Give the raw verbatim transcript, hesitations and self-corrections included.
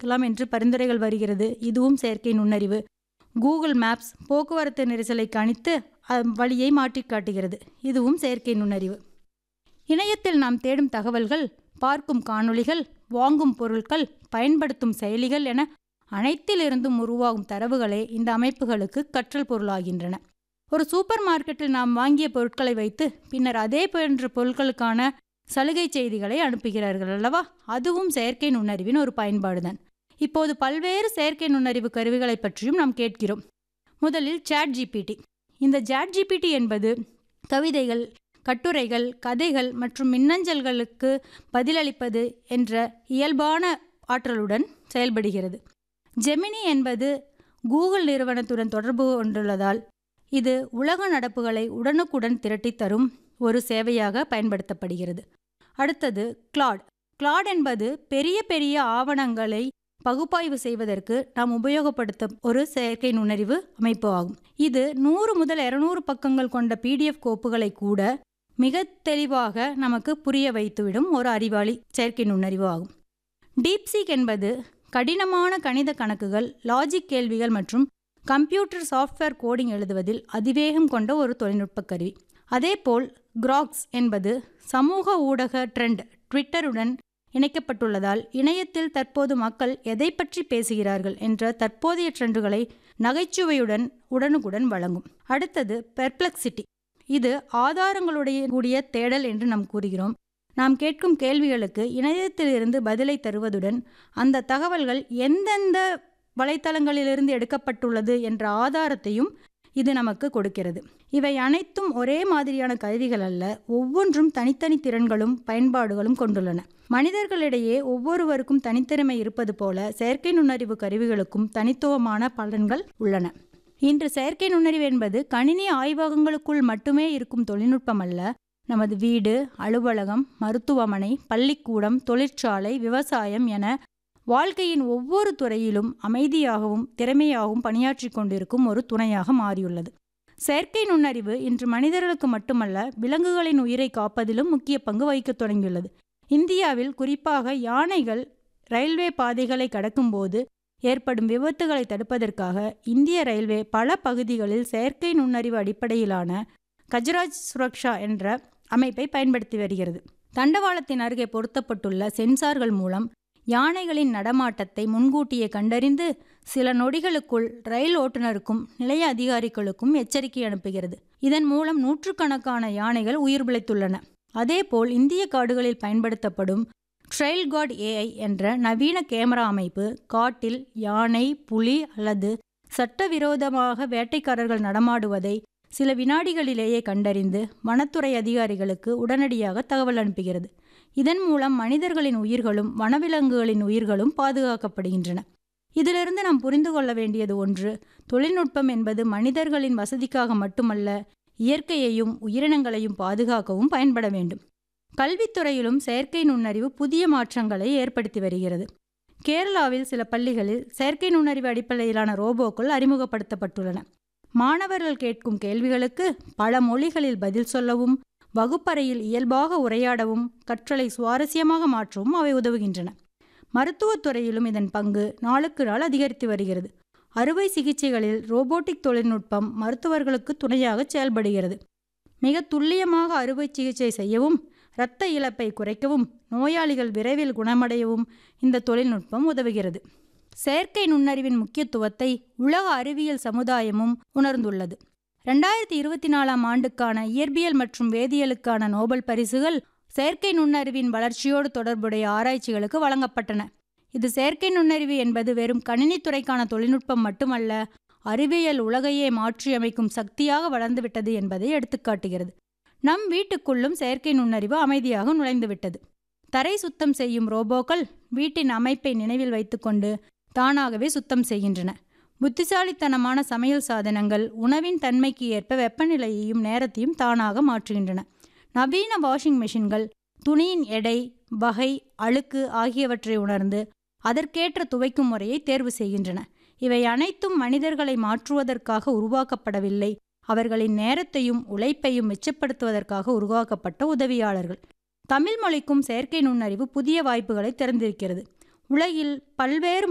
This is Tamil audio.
உபயோகிக்கலாம் என்று பரிந்துரைகள் வருகிறது. இதுவும் செயற்கை நுண்ணறிவு. கூகுள் மேப்ஸ் போக்குவரத்து நெரிசலை கணித்து வழியை மாற்றி காட்டுகிறது. இதுவும் செயற்கை நுண்ணறிவு. இணையத்தில் நாம் தேடும் தகவல்கள், பார்க்கும் காணொளிகள், வாங்கும் பொருட்கள், பயன்படுத்தும் செயலிகள் என அனைத்திலிருந்தும் உருவாகும் தரவுகளே இந்த அமைப்புகளுக்கு கற்றல் பொருளாகின்றன. ஒரு சூப்பர் மார்க்கெட்டில் நாம் வாங்கிய பொருட்களை வைத்து பின்னர் அதே போன்ற பொருட்களுக்கான சலுகை செய்திகளை அனுப்புகிறார்கள் அல்லவா? அதுவும் செயற்கை நுண்ணறிவின் ஒரு பயன்பாடுதான். இப்போது பல்வேறு செயற்கை நுண்ணறிவு கருவிகளை பற்றியும் நாம் கேட்கிறோம். முதலில் சாட் ஜிபிடி. இந்த சாட் ஜிபிடி என்பது கவிதைகள், கட்டுரைகள், கதைகள் மற்றும் மின்னஞ்சல்களுக்கு பதிலளிப்பது என்ற இயல்பான ஆற்றலுடன் செயல்படுகிறது. ஜெமினி என்பது கூகுள் நிறுவனத்துடன் தொடர்பு கொண்டுள்ளதால் இது உலக நடப்புகளை உடனுக்குடன் திரட்டி தரும் ஒரு சேவையாக பயன்படுத்தப்படுகிறது. அடுத்தது கிளாட். கிளாட் என்பது பெரிய பெரிய ஆவணங்களை பகுப்பாய்வு செய்வதற்கு நாம் உபயோகப்படுத்தும் ஒரு செயற்கை நுண்ணறிவு அமைப்பு ஆகும். இது நூறு முதல் இருநூறு பக்கங்கள் கொண்ட பிடிஎஃப் கோப்புகளை கூட மிக தெளிவாக நமக்கு புரிய வைத்துவிடும் ஒரு அறிவாளி செயற்கை நுண்ணறிவு ஆகும். டீப்சீக் என்பது கடினமான கணித கணக்குகள், லாஜிக் கேள்விகள் மற்றும் கம்ப்யூட்டர் சாஃப்ட்வேர் கோடிங் எழுதுவதில் அதிவேகம் கொண்ட ஒரு தொழில்நுட்ப கருவி. அதேபோல் கிராக்ஸ் என்பது சமூக ஊடக ட்ரெண்ட் ட்விட்டருடன் இணைக்கப்பட்டுள்ளதால் இணையத்தில் தற்போது மக்கள் எதை பற்றி பேசுகிறார்கள் என்ற தற்போதைய ட்ரெண்டுகளை நகைச்சுவையுடன் உடனுக்குடன் வழங்கும். அடுத்தது பெர்ப்ளெக்சிட்டி. இது ஆதாரங்களுடைய கூடிய தேடல் என்று நாம் கூறுகிறோம். நாம் கேட்கும் கேள்விகளுக்கு இணையத்திலிருந்து பதிலை தருவதுடன் அந்த தகவல்கள் எந்தெந்த வலைத்தளங்களிலிருந்து எடுக்கப்பட்டுள்ளது என்ற ஆதாரத்தையும் இது நமக்கு கொடுக்கிறது. இவை அனைத்தும் ஒரே மாதிரியான கருவிகள் அல்ல, ஒவ்வொன்றும் தனித்தனி திறன்களும் பயன்பாடுகளும் கொண்டுள்ளன. மனிதர்களிடையே ஒவ்வொருவருக்கும் தனித்திறமை இருப்பது போல செயற்கை நுண்ணறிவு கருவிகளுக்கும் தனித்துவமான பலன்கள் உள்ளன. இன்று செயற்கை நுண்ணறிவு என்பது கணினி ஆய்வகங்களுக்குள் மட்டுமே இருக்கும் தொழில்நுட்பம் அல்ல. நமது வீடு, அலுவலகம், மருத்துவமனை, பள்ளிக்கூடம், தொழிற்சாலை, விவசாயம் என வாழ்க்கையின் ஒவ்வொரு துறையிலும் அமைதியாகவும் திறமையாகவும் பணியாற்றி கொண்டிருக்கும் ஒரு துணையாக மாறியுள்ளது. செயற்கை நுண்ணறிவு இன்று மனிதர்களுக்கு மட்டுமல்ல, விலங்குகளின் உயிரை காப்பதிலும் முக்கிய பங்கு வகிக்க தொடங்கியுள்ளது. இந்தியாவில் குறிப்பாக யானைகள் ரயில்வே பாதைகளை கடக்கும்போது ஏற்படும் விபத்துகளை தடுப்பதற்காக இந்திய ரயில்வே பல பகுதிகளில் செயற்கை நுண்ணறிவு அடிப்படையிலான கஜராஜ் சுரக்ஷா என்ற அமைப்பை பயன்படுத்தி வருகிறது. தண்டவாளத்தின் அருகே பொருத்தப்பட்டுள்ள சென்சார்கள் மூலம் யானைகளின் நடமாட்டத்தை முன்கூட்டியே கண்டறிந்து சில நொடிகளுக்குள் ரயில் ஓட்டுநருக்கும் நிலைய அதிகாரிகளுக்கும் எச்சரிக்கை அனுப்புகிறது. இதன் மூலம் நூற்றுக்கணக்கான யானைகள் உயிர் பிழைத்துள்ளன. அதேபோல் இந்திய காடுகளில் பயன்படுத்தப்படும் ட்ரெயில் கார்டு ஏஐ என்ற நவீன கேமரா அமைப்பு காட்டில் யானை, புலி அல்லது சட்டவிரோதமாக வேட்டைக்காரர்கள் நடமாடுவதை சில வினாடிகளிலேயே கண்டறிந்து வனத்துறை அதிகாரிகளுக்கு உடனடியாக தகவல் அனுப்புகிறது. இதன் மூலம் மனிதர்களின் உயிர்களும் வனவிலங்குகளின் உயிர்களும் பாதுகாக்கப்படுகின்றன. இதிலிருந்து நாம் புரிந்து கொள்ள வேண்டியது ஒன்று, தொழில்நுட்பம் என்பது மனிதர்களின் வசதிக்காக மட்டுமல்ல, இயற்கையையும் உயிரினங்களையும் பாதுகாக்கவும் பயன்பட வேண்டும். கல்வித்துறையிலும் செயற்கை நுண்ணறிவு புதிய மாற்றங்களை ஏற்படுத்தி வருகிறது. கேரளாவில் சில பள்ளிகளில் செயற்கை நுண்ணறிவு அடிப்படையிலான ரோபோக்கள் அறிமுகப்படுத்தப்பட்டுள்ளன. மாணவர்கள் கேட்கும் கேள்விகளுக்கு பல மொழிகளில் பதில் சொல்லவும், வகுப்பறையில் இயல்பாக உரையாடவும், கற்றலை சுவாரஸ்யமாக மாற்றவும் அவை உதவுகின்றன. மருத்துவத்துறையிலும் இதன் பங்கு நாளுக்கு நாள் அதிகரித்து வருகிறது. அறுவை சிகிச்சைகளில் ரோபோட்டிக் தொழில்நுட்பம் மருத்துவர்களுக்கு துணையாக செயல்படுகிறது. மிக துல்லியமாக அறுவை சிகிச்சை செய்யவும், இரத்த இழப்பை குறைக்கவும், நோயாளிகள் விரைவில் குணமடையவும் இந்த தொழில்நுட்பம் உதவுகிறது. செயற்கை நுண்ணறிவின் முக்கியத்துவத்தை உலக அறிவியல் சமுதாயமும் உணர்ந்துள்ளது. ரெண்டாயிரத்தி இருபத்தி நாலாம் ஆண்டுக்கான இயற்பியல் மற்றும் வேதியியலுக்கான நோபல் பரிசுகள் செயற்கை நுண்ணறிவின் வளர்ச்சியோடு தொடர்புடைய ஆராய்ச்சிகளுக்கு வழங்கப்பட்டன. இது செயற்கை நுண்ணறிவு என்பது வெறும் கணினித்துறைக்கான தொழில்நுட்பம் மட்டுமல்ல, அறிவியல் உலகையே மாற்றியமைக்கும் சக்தியாக வளர்ந்துவிட்டது என்பதை எடுத்துக்காட்டுகிறது. நம் வீட்டுக்குள்ளும் செயற்கை நுண்ணறிவு அமைதியாக நுழைந்துவிட்டது. தரை சுத்தம் செய்யும் ரோபோக்கள் வீட்டின் அமைப்பை நினைவில் வைத்துக்கொண்டு தானாகவே சுத்தம் செய்கின்றன. புத்திசாலித்தனமான சமையல் சாதனங்கள் உணவின் தன்மைக்கு ஏற்ப வெப்பநிலையையும் நேரத்தையும் தானாக மாற்றுகின்றன. நவீன வாஷிங் மெஷின்கள் துணியின் எடை, வகை, அழுக்கு ஆகியவற்றை உணர்ந்து அதற்கேற்ற துவைக்கும் முறையை தேர்வு செய்கின்றன. இவை அனைத்தும் மனிதர்களை மாற்றுவதற்காக உருவாக்கப்படவில்லை, அவர்களின் நேரத்தையும் உழைப்பையும் மிச்சப்படுத்துவதற்காக உருவாக்கப்பட்ட உதவியாளர்கள். தமிழ் மொழிக்கும் செயற்கை நுண்ணறிவு புதிய வாய்ப்புகளை திறந்திருக்கிறது. உலகில் பல்வேறு